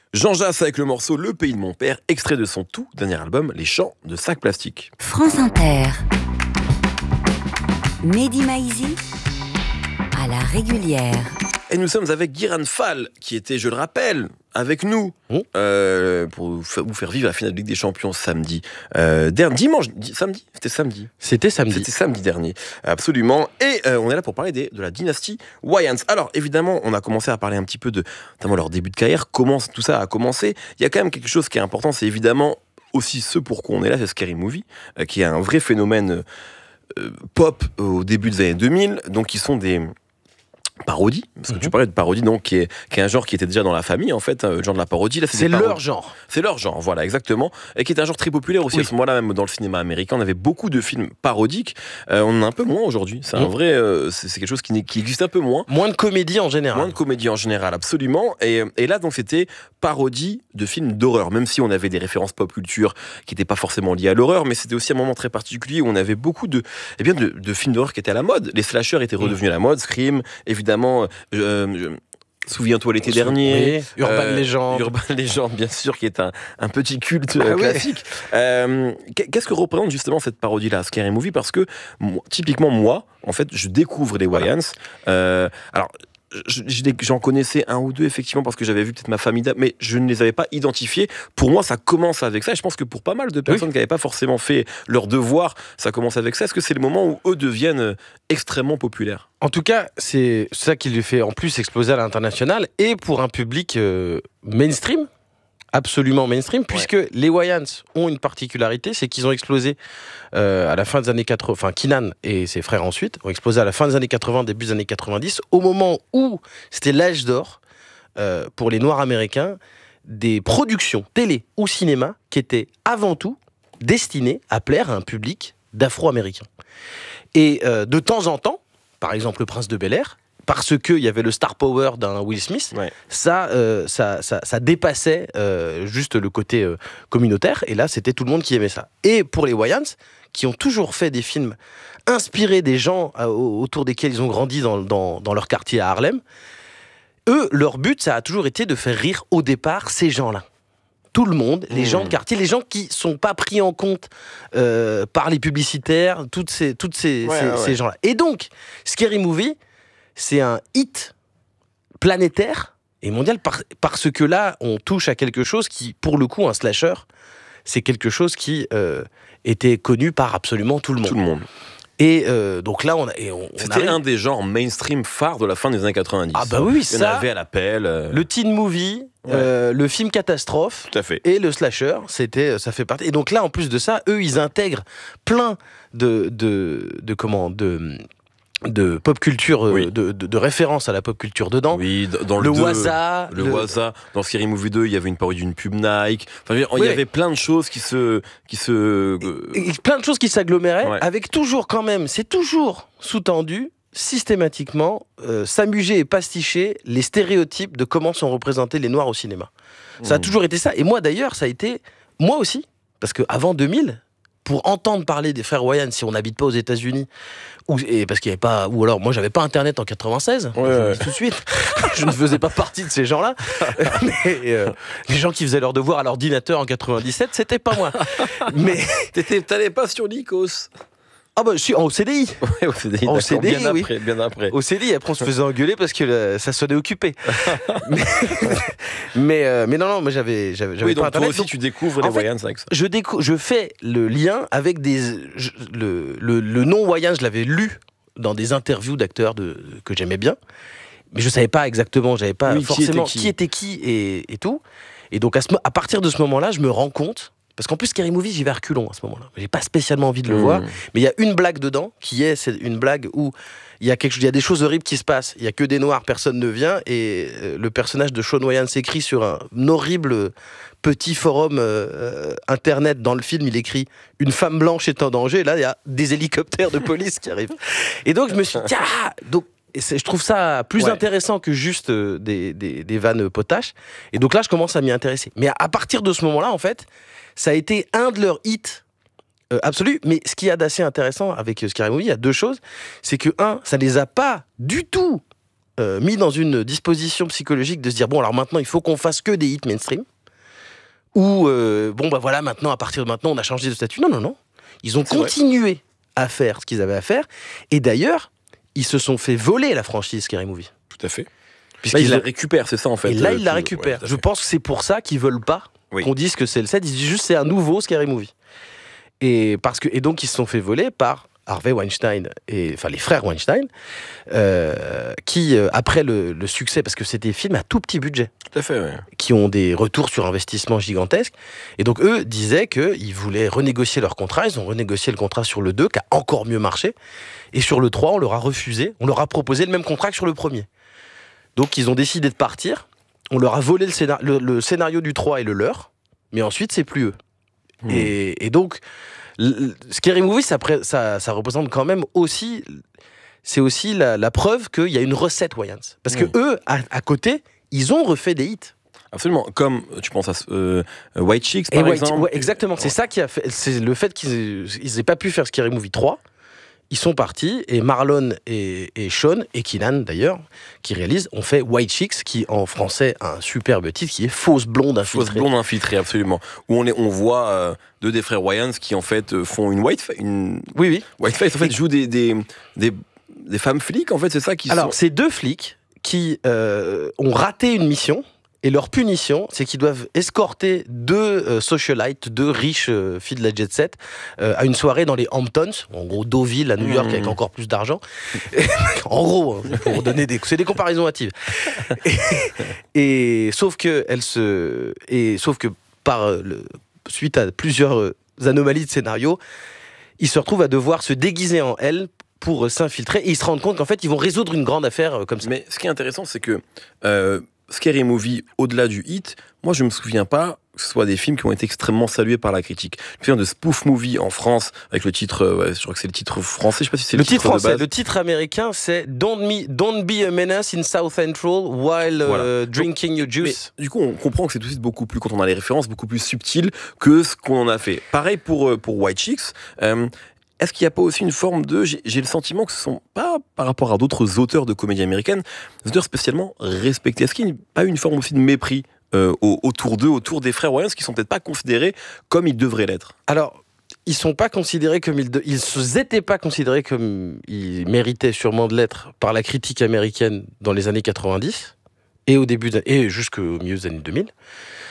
Jean Jass avec le morceau Le pays de mon père, extrait de son tout dernier album, Les Chants de Sac Plastique. France Inter. Mehdi Maizi à la régulière. Et nous sommes avec Guiran Fall, qui était, je le rappelle, avec nous, pour vous faire vivre la finale de Ligue des Champions samedi. Samedi. C'était samedi dernier, absolument. Et on est là pour parler de la dynastie Wayans. Alors, évidemment, on a commencé à parler un petit peu de notamment leur début de carrière, comment tout ça a commencé. Il y a quand même quelque chose qui est important, c'est évidemment aussi ce pourquoi on est là, c'est Scary Movie, qui est un vrai phénomène pop au début des années 2000, donc qui sont des parodie, parce que tu parlais de parodie, donc qui est un genre qui était déjà dans la famille, en fait, le genre de la parodie. Là, c'est leur genre. C'est leur genre, voilà, exactement, et qui est un genre très populaire aussi à ce moment-là, même dans le cinéma américain. On avait beaucoup de films parodiques. On en a un peu moins aujourd'hui. C'est un vrai, c'est quelque chose qui existe un peu moins. Moins de comédie en général. Moins de comédie en général, absolument. Et là, donc, c'était parodie de films d'horreur, même si on avait des références pop culture qui n'étaient pas forcément liées à l'horreur, mais c'était aussi un moment très particulier où on avait beaucoup de films d'horreur qui étaient à la mode. Les slashers étaient redevenus à la mode, Scream, évidemment. Souviens-toi l'été dernier. Oui, Urban Legend. Urban Legend, bien sûr, qui est un petit culte classique. Qu'est-ce que représente justement cette parodie-là, Scary Movie? Parce que, typiquement, moi, en fait, je découvre les Wayans. Alors, j'en connaissais un ou deux, effectivement, parce que j'avais vu peut-être ma famille, mais je ne les avais pas identifiés. Pour moi, ça commence avec ça. Et je pense que pour pas mal de personnes qui n'avaient pas forcément fait leur devoir, ça commence avec ça. Est-ce que c'est le moment où eux deviennent extrêmement populaires? En tout cas, c'est ça qui les fait en plus exploser à l'international et pour un public mainstream, absolument mainstream, puisque les Wayans ont une particularité, c'est qu'ils ont explosé à la fin des années 80, enfin Keenan et ses frères ensuite, ont explosé à la fin des années 80, début des années 90, au moment où c'était l'âge d'or pour les Noirs américains, des productions télé ou cinéma qui étaient avant tout destinées à plaire à un public d'Afro-Américains. Et de temps en temps, par exemple Le Prince de Bel-Air, parce qu'il y avait le star power d'un Will Smith, ça dépassait juste le côté communautaire, et là c'était tout le monde qui aimait ça. Et pour les Wayans, qui ont toujours fait des films inspirés des gens autour desquels ils ont grandi dans leur quartier à Harlem, eux, leur but, ça a toujours été de faire rire au départ ces gens-là. Tout le monde, les gens de quartier, les gens qui sont pas pris en compte par les publicitaires, toutes ces gens-là. Et donc, Scary Movie, c'est un hit planétaire et mondial parce que là, on touche à quelque chose qui, pour le coup, un slasher, c'est quelque chose qui était connu par absolument tout le monde. Tout le monde. Et donc là, c'était un des genres mainstream phares de la fin des années 90. Ah bah oui, ça. Il y en avait à l'appel. Le teen movie, le film catastrophe, tout à fait. Et le slasher, ça fait partie. Et donc là, en plus de ça, eux, ils intègrent plein de pop culture, de références à la pop culture dedans. Oui, dans le Waza. Le Waza. Dans Scary Movie 2, il y avait une parodie d'une pub Nike. Enfin, il y avait plein de choses qui se... Et plein de choses qui s'aggloméraient, avec toujours quand même, c'est toujours sous-tendu, systématiquement, s'amuser et pasticher les stéréotypes de comment sont représentés les Noirs au cinéma. Ça a toujours été ça. Et moi, d'ailleurs, ça a été... Moi aussi. Parce qu'avant 2000... pour entendre parler des frères Wayans, si on n'habite pas aux États-Unis, parce qu'il y avait pas, ou alors moi j'avais pas internet en 96, je le dis tout de suite, je ne faisais pas partie de ces gens-là, mais les gens qui faisaient leur devoir à l'ordinateur en 97, c'était pas moi. Mais t'allais pas sur Lycos? Ah bah je suis en CDI. Ouais, au CDI, en CDI, bien après. Au CDI, après on se faisait engueuler parce que ça sonnait occupé. mais non, moi j'avais oui, pas donc internet. toi aussi tu découvres les Wayans avec ça. Je fais le lien avec le nom Wayans, je l'avais lu dans des interviews d'acteurs que j'aimais bien, mais je savais pas exactement, j'avais pas forcément qui était qui et tout. Et donc à partir de ce moment-là, je me rends compte. Parce qu'en plus, Scary Movie, j'y vais à reculons à ce moment-là. J'ai pas spécialement envie de le voir. Mais il y a une blague dedans, c'est une blague où il y a des choses horribles qui se passent. Il y a que des noirs, personne ne vient. Et le personnage de Sean Wayans s'écrit sur un horrible petit forum internet dans le film. Il écrit « Une femme blanche est en danger ». Et là, il y a des hélicoptères de police qui arrivent. Et donc, je me suis dit « donc, je trouve ça plus intéressant que juste des vannes potaches. Et donc là, je commence à m'y intéresser. Mais à partir de ce moment-là, en fait, ça a été un de leurs hits absolus. Mais ce qu'il y a d'assez intéressant avec Scary Movie, il y a deux choses. C'est que, ça les a pas du tout mis dans une disposition psychologique de se dire bon, alors maintenant, il faut qu'on fasse que des hits mainstream. Ou voilà, maintenant, à partir de maintenant, on a changé de statut. Non. Ils ont continué à faire ce qu'ils avaient à faire. Et d'ailleurs, ils se sont fait voler la franchise Scary Movie. Tout à fait. Puisqu'ils la récupèrent, c'est ça en fait. Et là, ils la récupèrent. Je pense que c'est pour ça qu'ils veulent pas qu'on dise que c'est le 7. Ils disent juste c'est un nouveau Scary Movie. Et donc, ils se sont fait voler par Harvey Weinstein, les frères Weinstein, qui, après le succès, parce que c'était des films à tout petit budget, tout à fait, qui ont des retours sur investissement gigantesques, et donc eux disaient qu'ils voulaient renégocier leur contrat. Ils ont renégocié le contrat sur le 2, qui a encore mieux marché, et sur le 3, on leur a refusé, on leur a proposé le même contrat que sur le premier. Donc ils ont décidé de partir, on leur a volé le scénario du 3 et le leur, mais ensuite c'est plus eux. Et donc, Scary Movie, ça représente quand même aussi, c'est aussi la preuve qu'il y a une recette Wayans. Parce que eux, à côté, ils ont refait des hits. Absolument, comme tu penses à White Chicks par exemple. Ouais, exactement, c'est ça qui a fait, c'est le fait qu'ils n'aient pas pu faire Scary Movie 3. Ils sont partis, et Marlon et Sean, et Keenan d'ailleurs, qui réalisent, ont fait White Chicks, qui en français a un superbe titre, qui est Fausse blonde infiltrée. Fausse blonde infiltrée, absolument. Où on voit deux des frères Wayans qui en fait font une whiteface. Whiteface en fait jouent des femmes flics, en fait, c'est ça qui Alors, c'est deux flics qui ont raté une mission. Et leur punition, c'est qu'ils doivent escorter deux socialites, deux riches filles de la jet set, à une soirée dans les Hamptons, en gros Deauville à New York avec encore plus d'argent. En gros, pour donner c'est des comparaisons hâtives. Sauf que suite à plusieurs anomalies de scénario, ils se retrouvent à devoir se déguiser en elles pour s'infiltrer, et ils se rendent compte qu'en fait, ils vont résoudre une grande affaire comme ça. Mais ce qui est intéressant, c'est que Scary Movie, au-delà du hit, moi je me souviens pas que ce soit des films qui ont été extrêmement salués par la critique. Je me souviens de Spoof Movie en France, avec le titre, je crois que c'est le titre français, je sais pas si c'est le titre français. De base. Le titre américain, c'est Don't be a menace in South Central while drinking your juice. Mais, du coup, on comprend que c'est tout de suite beaucoup plus, quand on a les références, beaucoup plus subtil que ce qu'on en a fait. Pareil pour White Chicks. Est-ce qu'il n'y a pas aussi une forme de... J'ai le sentiment que ce ne sont pas, par rapport à d'autres auteurs de comédie américaine, des auteurs spécialement respectés. Est-ce qu'il n'y a pas une forme aussi de mépris autour d'eux, autour des frères Wayans, qui ne sont peut-être pas considérés comme ils devraient l'être? Alors, ils sont pas considérés comme ils n'étaient pas considérés comme ils méritaient sûrement de l'être par la critique américaine dans les années 90 et jusqu'au milieu des années 2000.